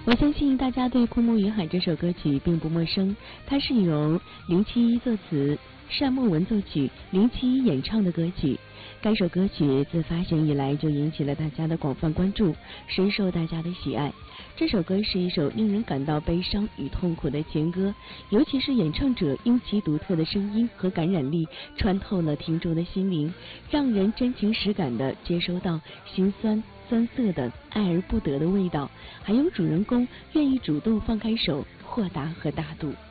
我相信大家对《枯木云海》这首歌曲并不陌生，它是由071作词，单梦文作曲，071演唱的歌曲。该首歌曲自发行以来就引起了大家的广泛关注，深受大家的喜爱。这首歌是一首令人感到悲伤与痛苦的情歌，尤其是演唱者用其独特的声音和感染力穿透了听众的心灵，让人真情实感地接收到心酸酸涩的爱而不得的味道，还有主人公愿意主动放开手，豁达和大度。